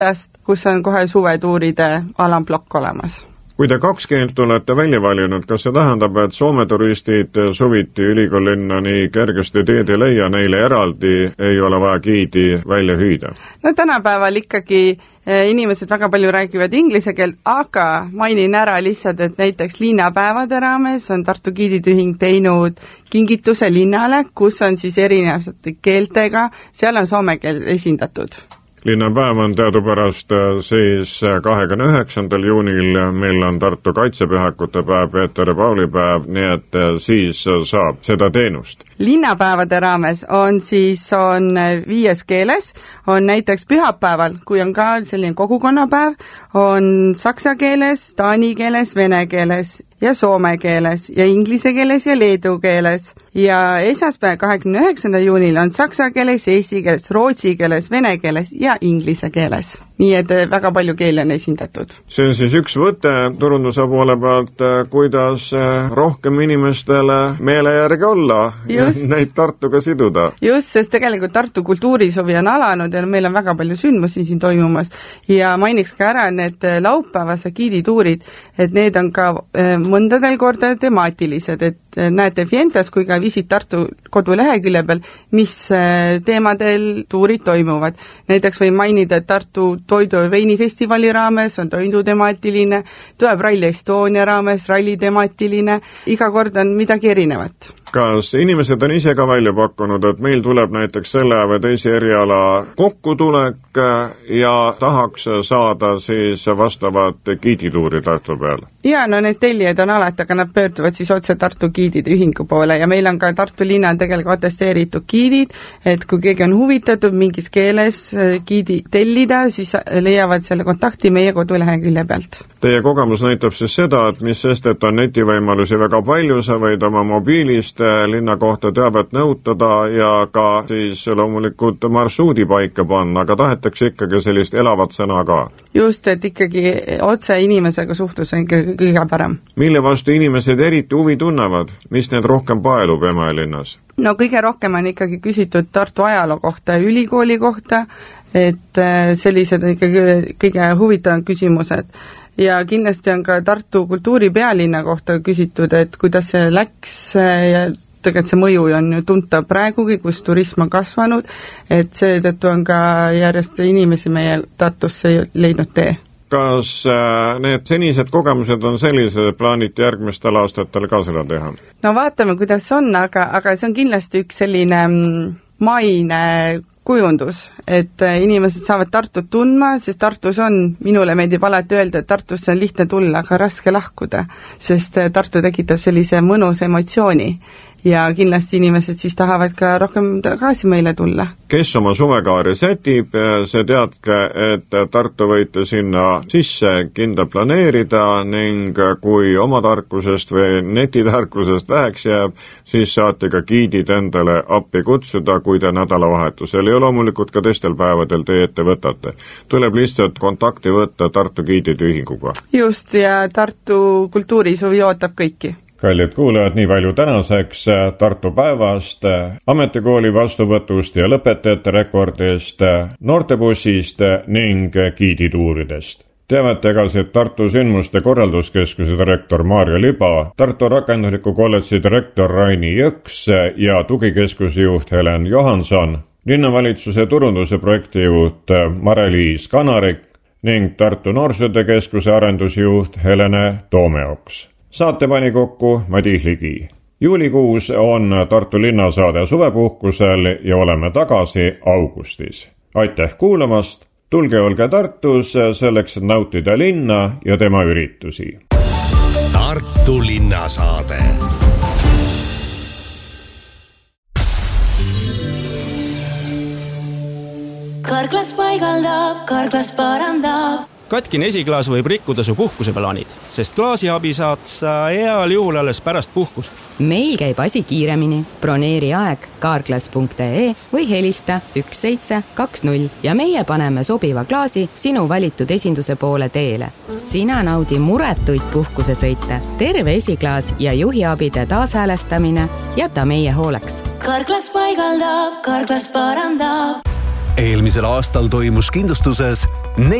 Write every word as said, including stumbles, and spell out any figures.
kus on kohe suvetuuride alamblokk olemas. Kui te kaks keelt olete välja valinud, kas see tähendab, et Soome turistid suviti ülikoollinna nii kergesti teed ei leia, neile eraldi ei ole vaja giidi välja hüüda? No tänapäeval ikkagi inimesed väga palju räägivad inglise keelt, aga mainin ära lihtsalt, et näiteks linnapäevade raames on Tartu giiditühing teinud kingituse linnale, kus on siis erinevate keeltega, seal on soome keel esindatud. Linnapäev on teadupärast siis kahekümne üheksandal juunil, mil on Tartu kaitsepühakute päev, Peeter ja Pauli päev, nii et siis saab seda teenust. Linnapäevade raames on siis on viies keeles, on näiteks pühapäeval, kui on ka selline kogukonnapäev, on saksa keeles, taani keeles, vene keeles ja soome keeles ja inglise keeles ja leedu keeles. Ja esmaspäev kahekümne üheksandal juunil on saksa keeles, eesti keeles, rootsi keeles, vene keeles ja inglise keeles. Nii et väga palju keeli on esindatud. See on siis üks võte turunduse poole pealt, kuidas rohkem inimestele meele järgi olla ja neid Tartuga siduda. Just, sest tegelikult Tartu kultuurisuvi on alanud ja meil on väga palju sündmusi siin toimumas. Ja mainiks ka ära need laupäevase giidituurid, et need on ka mõndadel korda temaatilised, et näete Fientas kui ka Visit Tartu kodulehekülje peal, mis teemadel tuurid toimuvad. Näiteks võin mainida, et Tartu toidu- ja veinifestivali raames on toidu temaatiline, tuleb Rally Estonia raames ralli temaatiline, iga kord on midagi erinevat. Kas inimesed on ise ka välja pakkunud, et meil tuleb näiteks selle või teise eriala kokkutulek ja tahaks saada siis vastavat giidituuri Tartu peal? Ja, no need tellijad on alati, aga nad pöörduvad siis otse Tartu giidide ühingu poole ja meil on ka Tartu linna tegelikult atesteeritud giidid, et kui keegi on huvitatud mingis keeles giidi tellida, siis leiavad selle kontakti meie kodulehekülje pealt. Teie kogemus näitab siis seda, et mis sest, et on netivõimalusi väga palju, sa võid oma mobiilist linna kohta teavet nõutada ja ka siis loomulikult marsruudi paika panna, aga tahetakse ikkagi sellist elavat sõna ka. Just, et ikkagi otse inimesega suhtlus on ikkagi kõige parem. Mille vastu inimesed eriti huvi tunnevad? Mis need rohkem paelub Emajõe-linnas? No kõige rohkem on ikkagi küsitud Tartu ajaloo kohta ja ülikooli kohta, et sellised on ikkagi kõige huvitavad küsimused. Ja kindlasti on ka Tartu kultuuripealinna kohta küsitud, et kuidas see läks ja tegelikult see mõju on ju tunta praegugi, kus turism on kasvanud, et seetõttu on ka järjest inimesi meie Tartusse leidnud tee. Kas need senised kogemused on sellised, plaaniti järgmistel aastatel ka seda teha? No vaatame, kuidas on, aga, aga see on kindlasti üks selline maine kujundus, et inimesed saavad Tartut tundma, sest Tartus on, minule meeldib alati öelda, et Tartusse on lihtne tulla, aga raske lahkuda, sest Tartu tekitab sellise mõnus emotsiooni ja kindlasti inimesed siis tahavad ka rohkem tagasi meile tulla. Kes oma suvekaari sätib, see teadke, et Tartu võite sinna sisse kindla planeerida ning kui oma tarkusest või netitarkusest väheks jääb, siis saate ka giidid endale appi kutsuda, kui te nädalavahetusel ja loomulikult ka teistel päevadel teie ette võtate. Tuleb lihtsalt kontakti võtta Tartu giidide ühinguga. Just, ja Tartu kultuurisuvi ootab kõiki. Kallid kuulajad, nii palju tänaseks Tartu päevast, ametikooli vastuvõtust ja lõpetajate rekordist, noortebussist ning giidituuridest. Teavet egasid Tartu sündmuste korralduskeskuse direktor Maarja Liba, Tartu rakendusliku kolledži direktor Raini Jõks ja tugikeskuse juht Helen Johanson, linnavalitsuse turunduse projektijuht Mare-Liis Kanarik ning Tartu Noorsootöökeskuse arendusjuht Helene Toomeoks. Saate pani kokku Madis Ligi. Juulikuus on Tartu linnasaade suvepuhkusel ja oleme tagasi augustis. Aitäh kuulamast, tulge olge Tartus selleks, et nautida linna ja tema üritusi. Tartu linnasaade. Karklas paigaldab, karklas parandab. Katkine esiklaas võib rikkuda su puhkuseplaanid, sest klaasiabi saad sa heal juhul alles pärast puhkust. Meil käib asi kiiremini. Broneeri aeg carglass punkt ee või helista üks seitse kaks null ja meie paneme sobiva klaasi sinu valitud esinduse poole teele. Sina naudi muretuid puhkusesõite. Terve esiklaas ja juhiabide taashäälestamine jäta meie hooleks. Karklas paigaldab, karklas parandab. Eelmisel aastal toimus kindlustuses